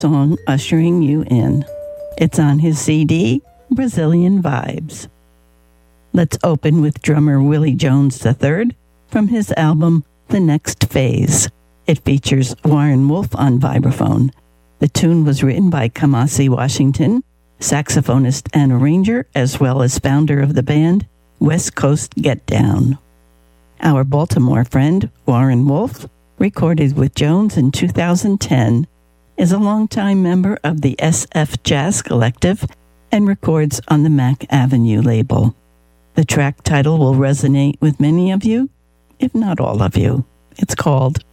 song ushering you in. It's on his CD, Brazilian Vibes. Let's open with drummer Willie Jones III from his album The Next Phase. It features Warren Wolf on vibraphone. The tune was written by Kamasi Washington, saxophonist and arranger, as well as founder of the band West Coast Get Down. Our Baltimore friend, Warren Wolf, recorded with Jones in 2010, is a longtime member of the SF Jazz Collective and records on the Mack Avenue label. The track title will resonate with many of you, if not all of you. It's called